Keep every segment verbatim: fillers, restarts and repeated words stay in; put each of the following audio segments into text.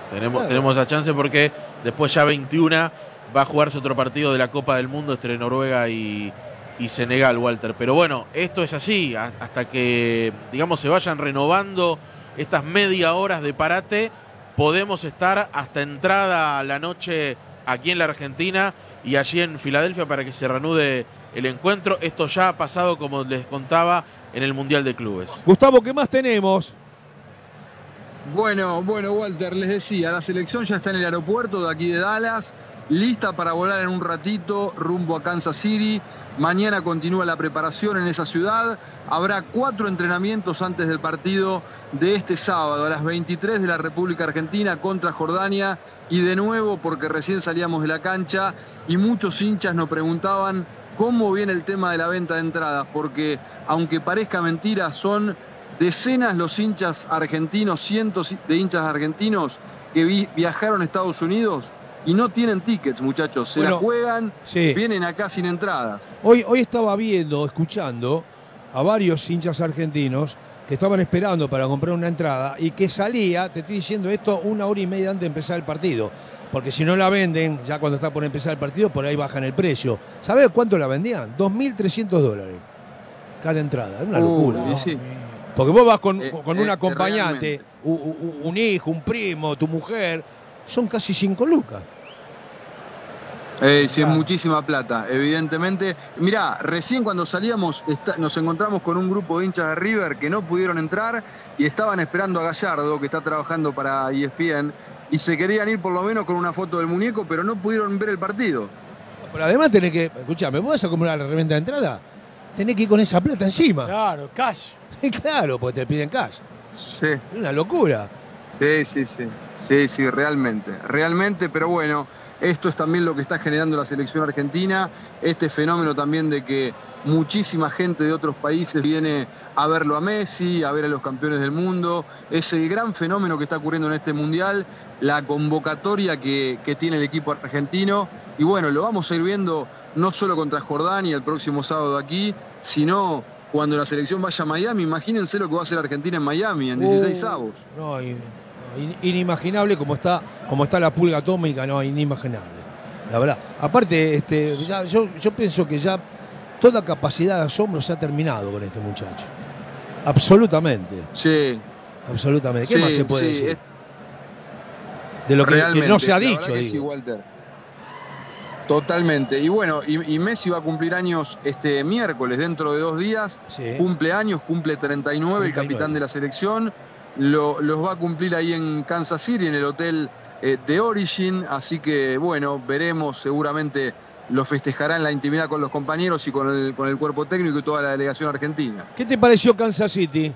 Tenemos, claro. tenemos la chance porque después ya veintiuno va a jugarse otro partido de la Copa del Mundo entre Noruega y, y Senegal, Walter. Pero bueno, esto es así, a, hasta que, digamos, se vayan renovando estas media horas de parate, podemos estar hasta entrada a la noche aquí en la Argentina y allí en Filadelfia para que se reanude el encuentro. Esto ya ha pasado, como les contaba, en el Mundial de Clubes. Gustavo, ¿qué más tenemos? Bueno, bueno, Walter, les decía, la selección ya está en el aeropuerto de aquí de Dallas, lista para volar en un ratito rumbo a Kansas City. Mañana continúa la preparación en esa ciudad. Habrá cuatro entrenamientos antes del partido de este sábado a las veintitrés de la República Argentina contra Jordania. Y de nuevo, porque recién salíamos de la cancha y muchos hinchas nos preguntaban cómo viene el tema de la venta de entradas, porque aunque parezca mentira, son decenas los hinchas argentinos, cientos de hinchas argentinos que vi viajaron a Estados Unidos y no tienen tickets, muchachos. Se bueno, la juegan, sí. Vienen acá sin entradas. Hoy, hoy estaba viendo, escuchando a varios hinchas argentinos que estaban esperando para comprar una entrada y que salía, te estoy diciendo esto, una hora y media antes de empezar el partido. Porque si no la venden, ya cuando está por empezar el partido, por ahí bajan el precio. ¿Sabés cuánto la vendían? dos mil trescientos dólares cada entrada. Es una locura. Uh, ¿no? sí. Porque vos vas con, Eh, con eh, un acompañante, un, un, un hijo, un primo, tu mujer, son casi cinco lucas. Eh, sí, es muchísima plata, evidentemente. Mirá, recién cuando salíamos está, nos encontramos con un grupo de hinchas de River que no pudieron entrar y estaban esperando a Gallardo, que está trabajando para E S P N, y se querían ir por lo menos con una foto del muñeco, pero no pudieron ver el partido. Pero además tenés que, escuchame, ¿vos vas a comprar la reventa de entrada? Tenés que ir con esa plata encima. Claro, cash. Claro, porque te piden cash. Sí. Es una locura. Sí, sí, sí. Sí, sí, realmente. Realmente, pero bueno, esto es también lo que está generando la selección argentina. Este fenómeno también de que muchísima gente de otros países viene a verlo a Messi, a ver a los campeones del mundo. Es el gran fenómeno que está ocurriendo en este mundial, la convocatoria que, que tiene el equipo argentino. Y bueno, lo vamos a ir viendo no solo contra Jordania el próximo sábado aquí, sino cuando la selección vaya a Miami. Imagínense lo que va a hacer Argentina en Miami en dieciséis avos. Uh, no, in, in, inimaginable como está, como está la pulga atómica, no, inimaginable. La verdad. Aparte, este, ya, yo, yo pienso que ya toda capacidad de asombro se ha terminado con este muchacho. Absolutamente. Sí. Absolutamente. ¿Qué sí, más se puede sí, decir? es... De lo que, que no se ha la dicho. Que digo. sí, Walter. Totalmente. Y bueno, y, y Messi va a cumplir años este miércoles, dentro de dos días. Sí. Cumple años, cumple treinta y nueve, treinta y nueve. El capitán de la selección. Lo, los va a cumplir ahí en Kansas City, en el hotel eh, de Origin. Así que, bueno, veremos, seguramente lo festejará en la intimidad con los compañeros y con el, con el cuerpo técnico y toda la delegación argentina. ¿Qué te pareció Kansas City?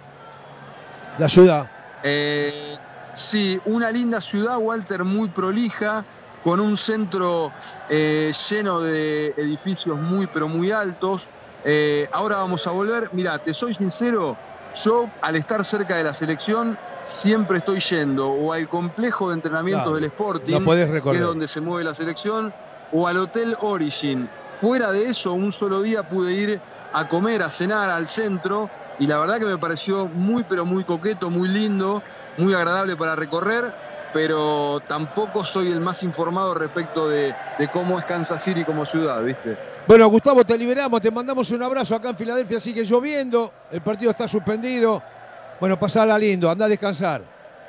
La ciudad. Eh, sí, una linda ciudad, Walter, muy prolija, con un centro eh, lleno de edificios muy, pero muy altos. Eh, ahora vamos a volver. Mirá, te soy sincero, yo al estar cerca de la selección siempre estoy yendo o al complejo de entrenamientos Claro, del Sporting, no podés que recorrer. es donde se mueve la selección, o al Hotel Origin. Fuera de eso, un solo día pude ir a comer, a cenar al centro, y la verdad que me pareció muy, pero muy coqueto, muy lindo, muy agradable para recorrer, pero tampoco soy el más informado respecto de, de cómo es Kansas City como ciudad, ¿viste? Bueno, Gustavo, te liberamos, te mandamos un abrazo acá en Filadelfia, sigue lloviendo, el partido está suspendido. Bueno, pasala lindo, andá a descansar.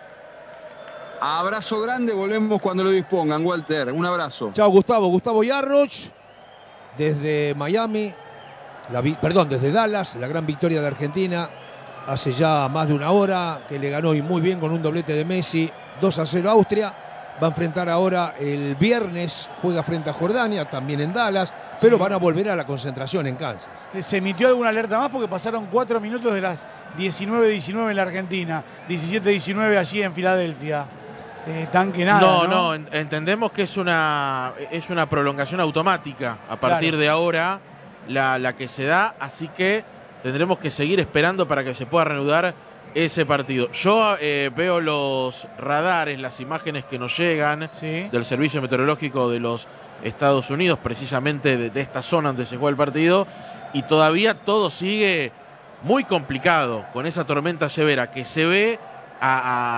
Abrazo grande, volvemos cuando lo dispongan, Walter. Un abrazo. Chao, Gustavo. Gustavo Yarroch, desde Miami, la vi, perdón, desde Dallas, la gran victoria de Argentina, hace ya más de una hora, que le ganó y muy bien con un doblete de Messi, dos a cero a Austria. Va a enfrentar ahora el viernes, juega frente a Jordania, también en Dallas, sí. Pero van a volver a la concentración en Kansas. ¿Se emitió alguna alerta más? Porque pasaron cuatro minutos de las diecinueve diecinueve en la Argentina, diecisiete diecinueve allí en Filadelfia. Eh, tan que nada, no, no, no, entendemos que es una, es una prolongación automática a partir claro. de ahora la, la que se da, así que tendremos que seguir esperando para que se pueda reanudar ese partido. Yo eh, veo los radares, las imágenes que nos llegan ¿sí? del Servicio Meteorológico de los Estados Unidos, precisamente de, de esta zona donde se juega el partido, y todavía todo sigue muy complicado con esa tormenta severa que se ve a, a